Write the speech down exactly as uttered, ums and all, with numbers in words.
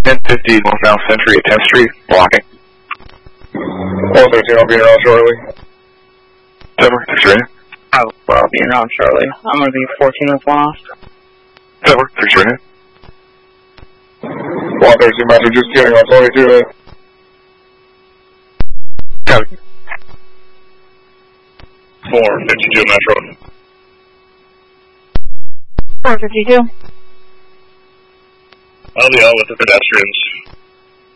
ten fifty northbound Century at tenth Street, blocking. one thirteen, I'll be around shortly. Sever, six ready. Oh, well, I'll be around shortly. I'm going to be fourteen with one off. Sever, six ready. one thirteen, Metro, just getting on twenty-two. Copy. four fifty-two, Metro. four fifty-two. I'll be out with the pedestrians.